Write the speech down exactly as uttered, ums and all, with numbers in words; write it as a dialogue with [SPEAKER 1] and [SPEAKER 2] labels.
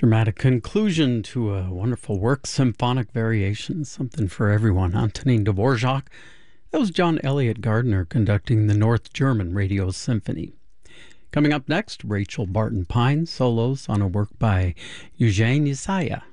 [SPEAKER 1] Dramatic conclusion to a wonderful work, symphonic variations, something for everyone. Antonin Dvorak. That was John Elliott Gardner conducting the North German Radio Symphony. Coming up next, Rachel Barton Pine solos on a work by Eugene Isaiah.